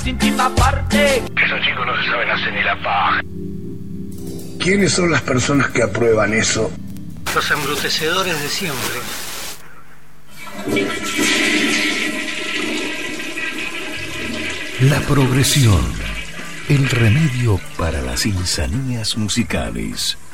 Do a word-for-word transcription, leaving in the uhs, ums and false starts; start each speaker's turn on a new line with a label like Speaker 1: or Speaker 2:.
Speaker 1: más íntima parte.
Speaker 2: Que esos chicos no se saben hacer ni la paja.
Speaker 3: ¿Quiénes son las personas que aprueban eso?
Speaker 4: Los embrutecedores de siempre.
Speaker 5: La progresión, el remedio para las insanías musicales.